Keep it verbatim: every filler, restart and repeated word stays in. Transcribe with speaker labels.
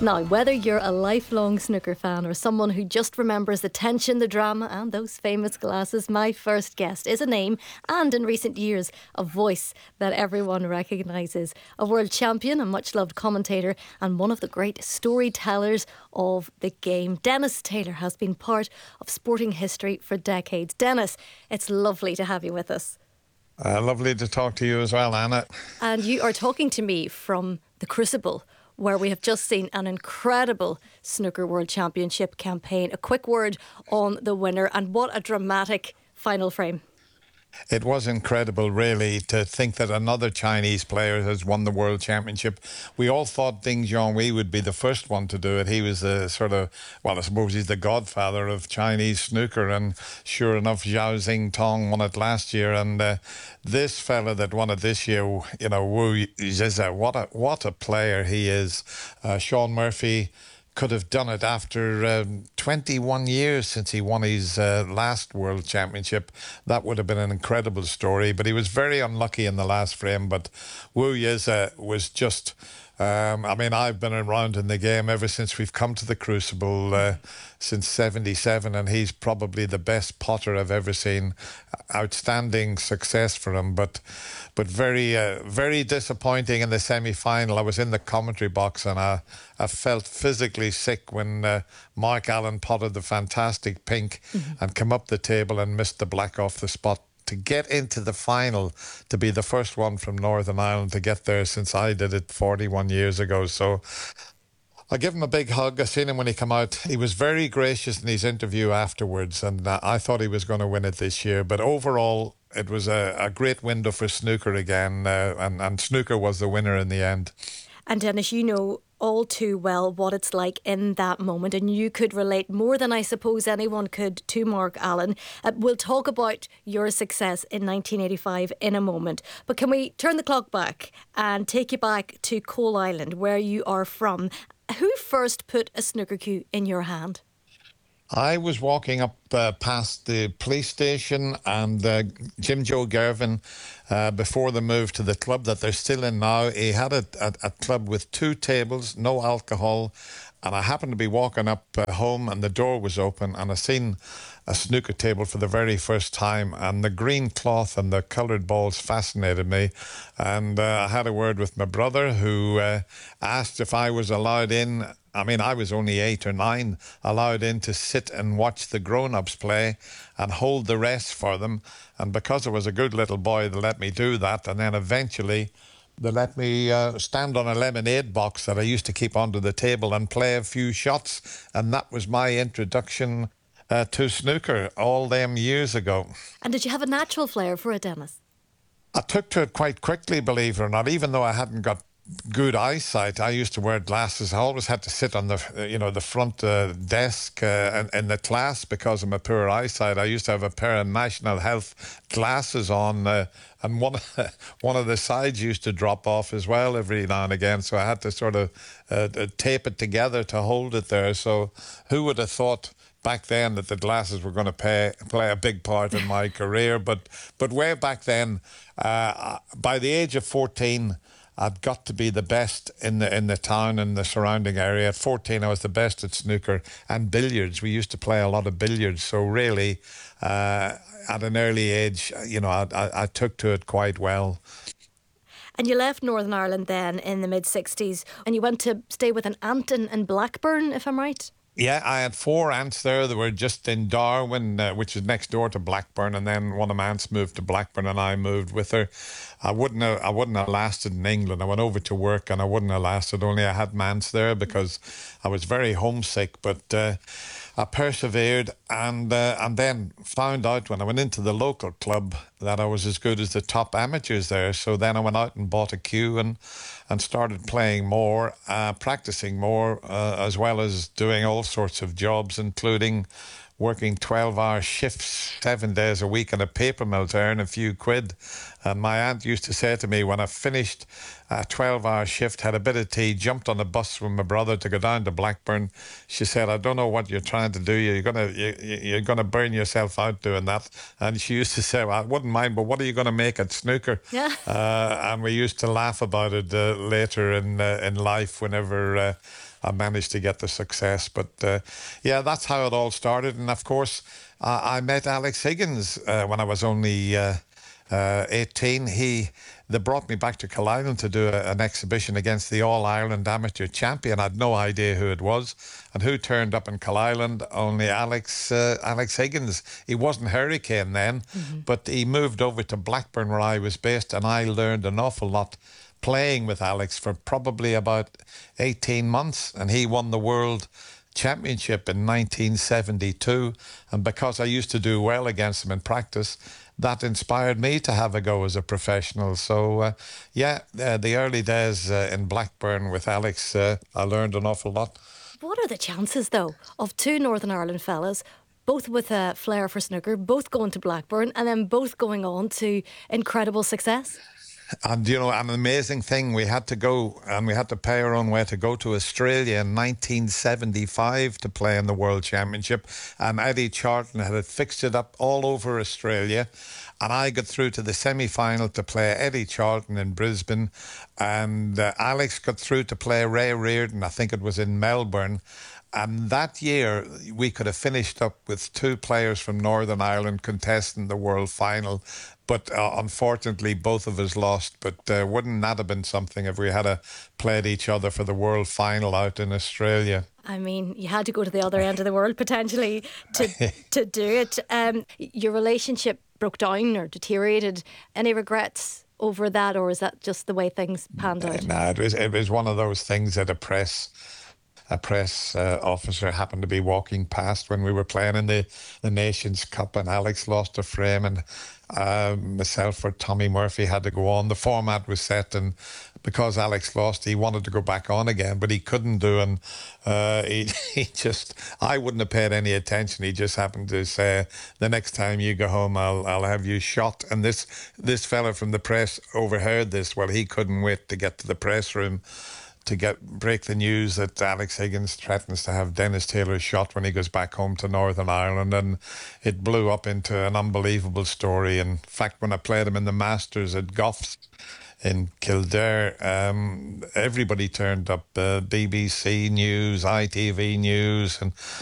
Speaker 1: Now, whether you're a lifelong snooker fan or someone who just remembers the tension, the drama and those famous glasses, my first guest is a name and, in recent years, a voice that everyone recognises. A world champion, a much-loved commentator and one of the great storytellers of the game. Dennis Taylor has been part of sporting history for decades. Dennis, it's lovely to have you with us.
Speaker 2: Uh, lovely to talk to you as well, Anna.
Speaker 1: And you are talking to me from the Crucible, where we have just seen an incredible Snooker World Championship campaign. A quick word on the winner, and what a dramatic final frame.
Speaker 2: It was incredible, really, to think that another Chinese player has won the World Championship. We all thought Ding Junhui would be the first one to do it. He was the sort of, well, I suppose he's the godfather of Chinese snooker. And sure enough, Zhao Xingtong won it last year. And uh, this fella that won it this year, you know, Wu Zizha, what a, what a player he is. Uh, Sean Murphy could have done it after um, twenty-one years since he won his uh, last World Championship. That would have been an incredible story, but he was very unlucky in the last frame. But Wu Yizha was just... Um, I mean, I've been around in the game ever since we've come to the Crucible, uh, since seventy-seven, and he's probably the best potter I've ever seen. Outstanding success for him, but but very uh, very disappointing in the semi-final. I was in the commentary box and I, I felt physically sick when uh, Mark Allen potted the fantastic pink mm-hmm. and come up the table and missed the black off the spot. To get into the final, to be the first one from Northern Ireland to get there since I did it forty-one years ago. So I give him a big hug. I seen him when he came out. He was very gracious in his interview afterwards, and uh, I thought he was going to win it this year. But overall, it was a, a great window for snooker again, uh, and, and snooker was the winner in the end.
Speaker 1: And Dennis, you know all too well what it's like in that moment, and you could relate more than I suppose anyone could to Mark Allen. Uh, we'll talk about your success in nineteen eighty-five in a moment, but can we turn the clock back and take you back to Coal Island, where you are from? Who first put a snooker cue in your hand?
Speaker 2: I was walking up uh, past the police station, and uh, Jim Joe Gervin, uh, before the move to the club that they're still in now, he had a, a, a club with two tables, no alcohol, and I happened to be walking up uh, home and the door was open and I seen a snooker table for the very first time, and the green cloth and the coloured balls fascinated me. And uh, I had a word with my brother, who uh, asked if I was allowed in. I mean, I was only eight or nine, allowed in to sit and watch the grown-ups play and hold the rest for them. And because I was a good little boy, they let me do that. And then eventually they let me uh, stand on a lemonade box that I used to keep under the table and play a few shots. And that was my introduction uh, to snooker all them years ago.
Speaker 1: And did you have a natural flair for it, Dennis?
Speaker 2: I took to it quite quickly, believe it or not, even though I hadn't got good eyesight. I used to wear glasses. I always had to sit on the, you know, the front uh, desk uh, in, in the class because of my poor eyesight. I used to have a pair of National Health glasses on, uh, and one one of the sides used to drop off as well every now and again. So I had to sort of uh, tape it together to hold it there. So who would have thought back then that the glasses were going to pay, play a big part in my career? But but way back then, uh, by the age of fourteen, I'd got to be the best in the in the town and the surrounding area. At fourteen, I was the best at snooker and billiards. We used to play a lot of billiards. So really, uh, at an early age, you know, I, I, I took to it quite well.
Speaker 1: And you left Northern Ireland then in the mid-sixties, and you went to stay with an aunt in, in Blackburn, if I'm right?
Speaker 2: Yeah, I had four aunts there that were just in Darwin, uh, which is next door to Blackburn, and then one of my aunts moved to Blackburn and I moved with her. I wouldn't have, I wouldn't have lasted in England. I went over to work and I wouldn't have lasted, only I had my aunts there because I was very homesick, but uh, I persevered, and uh, and then found out when I went into the local club that I was as good as the top amateurs there. So then I went out and bought a cue and and started playing more, uh, practicing more, uh, as well as doing all sorts of jobs, including working twelve-hour shifts, seven days a week in a paper mill to earn a few quid. And my aunt used to say to me, when I finished a twelve-hour shift, had a bit of tea, jumped on the bus with my brother to go down to Blackburn, she said, I don't know what you're trying to do. You're gonna you, you're gonna burn yourself out doing that. And she used to say, well, I wouldn't mind, but what are you going to make at snooker?
Speaker 1: Yeah.
Speaker 2: Uh, and we used to laugh about it uh, later in uh, in life whenever uh, I managed to get the success. But uh, yeah, that's how it all started. And of course, uh, I met Alex Higgins uh, when I was only uh, uh, eighteen. He they brought me back to Killeisland to do a, an exhibition against the All Ireland Amateur Champion. I had no idea who it was, and who turned up in Killeisland? Only Alex uh, Alex Higgins. He wasn't Hurricane then, mm-hmm. but he moved over to Blackburn where I was based, and I learned an awful lot playing with Alex for probably about eighteen months, and he won the world championship in nineteen seventy-two. And because I used to do well against him in practice, that inspired me to have a go as a professional. So uh, yeah, uh, the early days uh, in Blackburn with Alex, uh, I learned an awful lot.
Speaker 1: What are the chances though of two Northern Ireland fellas, both with a flair for snooker, both going to Blackburn and then both going on to incredible success?
Speaker 2: And, you know, an amazing thing, we had to go and we had to pay our own way to go to Australia in nineteen seventy-five to play in the World Championship. And Eddie Charlton had fixed it up all over Australia. And I got through to the semi-final to play Eddie Charlton in Brisbane. And uh, Alex got through to play Ray Reardon, I think it was in Melbourne. And that year, we could have finished up with two players from Northern Ireland contesting the world final. But uh, unfortunately, both of us lost. But uh, wouldn't that have been something if we had uh, played each other for the world final out in Australia?
Speaker 1: I mean, you had to go to the other end of the world potentially to to do it. Um, your relationship broke down or deteriorated. Any regrets over that, or is that just the way things panned out?
Speaker 2: No, it was, it was one of those things that a press... A press uh, officer happened to be walking past when we were playing in the, the Nations Cup, and Alex lost a frame, and uh, myself or Tommy Murphy had to go on. The format was set, and because Alex lost, he wanted to go back on again, but he couldn't do. And uh, he, he just, I wouldn't have paid any attention. He just happened to say, "The next time you go home, I'll I'll have you shot." And this this fella from the press overheard this. Well, he couldn't wait to get to the press room to get break the news that Alex Higgins threatens to have Dennis Taylor shot when he goes back home to Northern Ireland, and it blew up into an unbelievable story. In fact, when I played him in the Masters at Goffs in Kildare, um, everybody turned up, uh, B B C News, I T V News, and